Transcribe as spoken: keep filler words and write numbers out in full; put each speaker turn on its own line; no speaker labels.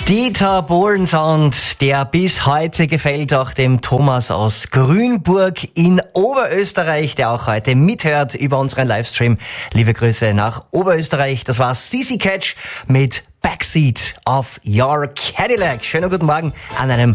Dieter Bohlen-Sound, der bis heute gefällt auch dem Thomas aus Grünburg in Oberösterreich, der auch heute mithört über unseren Livestream. Liebe Grüße nach Oberösterreich. Das war C C Catch mit Backseat of Your Cadillac. Schönen guten Morgen an einem